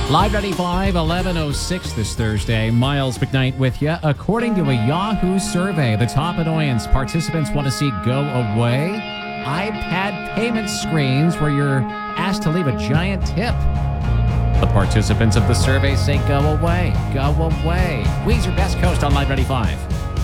Live 95, 11:06 this Thursday. Miles McKnight with you. According to a Yahoo survey, the top annoyance participants want to see go away: iPad payment screens where you're asked to leave a giant tip. The participants of the survey say go away, go away. Weezer Best Coast on Live 95.